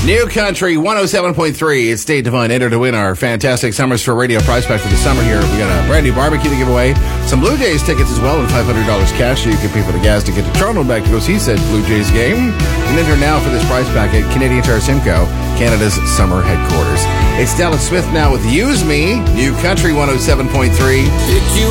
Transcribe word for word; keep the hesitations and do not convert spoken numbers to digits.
New Country one oh seven point three. It's Dave Devine. Enter to win our fantastic Summers for Radio prize pack for the summer here. We got a brand new barbecue to give away, some Blue Jays tickets as well, and five hundred dollars cash so you can pay for the gas to get to Toronto and back to go see said Blue Jays game. You can enter now for this prize pack at Canadian Tire Simcoe, Canada's summer headquarters. It's Dallas Smith now with Use Me. New Country one oh seven point three.